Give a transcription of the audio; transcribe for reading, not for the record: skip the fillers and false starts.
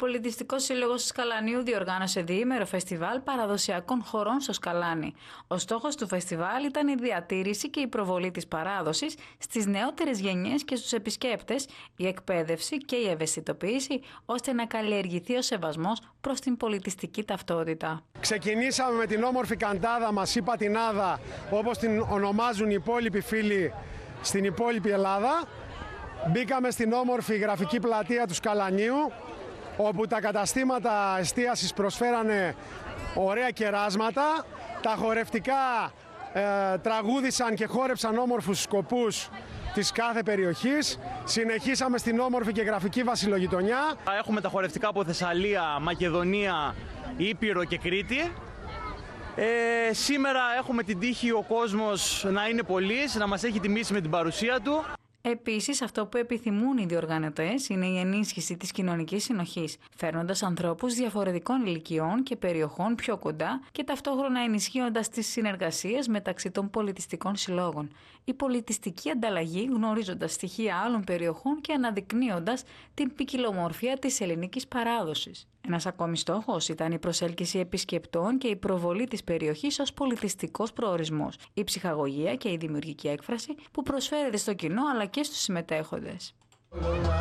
Πολιτιστικός Σύλλογος Σκαλανίου διοργάνωσε διήμερο φεστιβάλ παραδοσιακών χωρών στο Σκαλάνι. Ο στόχος του φεστιβάλ ήταν η διατήρηση και η προβολή της παράδοσης στις νεότερες γενιές και στους επισκέπτες, η εκπαίδευση και η ευαισθητοποίηση, ώστε να καλλιεργηθεί ο σεβασμός προς την πολιτιστική ταυτότητα. Ξεκινήσαμε με την όμορφη καντάδα μας ή πατινάδα, όπως την ονομάζουν οι υπόλοιποι φίλοι στην υπόλοιπη Ελλάδα. Μπήκαμε στην όμορφη γραφική πλατεία του Σκαλανίου, όπου τα καταστήματα εστίασης προσφέρανε ωραία κεράσματα. Τα χορευτικά τραγούδησαν και χόρεψαν όμορφους σκοπούς της κάθε περιοχής. Συνεχίσαμε στην όμορφη και γραφική Βασιλογειτονιά. Έχουμε τα χορευτικά από Θεσσαλία, Μακεδονία, Ήπειρο και Κρήτη. Σήμερα έχουμε την τύχη ο κόσμος να είναι πολύς, να μας έχει τιμήσει με την παρουσία του. Επίσης, αυτό που επιθυμούν οι διοργανωτές είναι η ενίσχυση της κοινωνικής συνοχής, φέρνοντας ανθρώπους διαφορετικών ηλικιών και περιοχών πιο κοντά και ταυτόχρονα ενισχύοντας τις συνεργασίες μεταξύ των πολιτιστικών συλλόγων. Η πολιτιστική ανταλλαγή, γνωρίζοντας στοιχεία άλλων περιοχών και αναδεικνύοντας την ποικιλομορφία της ελληνικής παράδοσης. Ένας ακόμη στόχος ήταν η προσέλκυση επισκεπτών και η προβολή της περιοχής ως πολιτιστικός προορισμός, η ψυχαγωγία και η δημιουργική έκφραση που προσφέρεται στο κοινό αλλά και στους συμμετέχοντες.